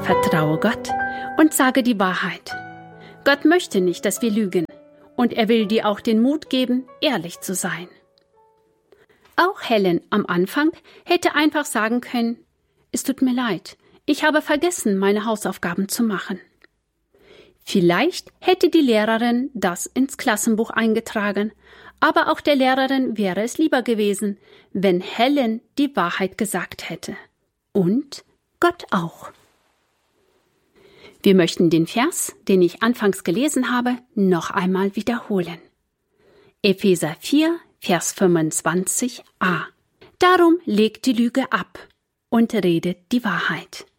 Vertraue Gott und sage die Wahrheit. Gott möchte nicht, dass wir lügen, und er will dir auch den Mut geben, ehrlich zu sein. Auch Helen am Anfang hätte einfach sagen können, es tut mir leid, ich habe vergessen, meine Hausaufgaben zu machen. Vielleicht hätte die Lehrerin das ins Klassenbuch eingetragen, aber auch der Lehrerin wäre es lieber gewesen, wenn Helen die Wahrheit gesagt hätte. Und Gott auch. Wir möchten den Vers, den ich anfangs gelesen habe, noch einmal wiederholen. Epheser 4, Vers 25a. Darum legt die Lüge ab und redet die Wahrheit.